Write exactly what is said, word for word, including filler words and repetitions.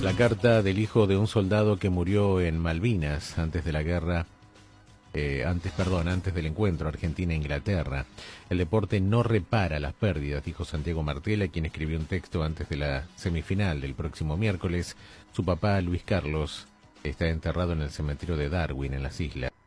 La carta del hijo de un soldado que murió en Malvinas antes de la guerra, eh, antes, perdón, antes del encuentro Argentina-Inglaterra. El deporte no repara las pérdidas, dijo Santiago Martela, quien escribió un texto antes de la semifinal del próximo miércoles. Su papá, Luis Carlos, está enterrado en el cementerio de Darwin, en las islas.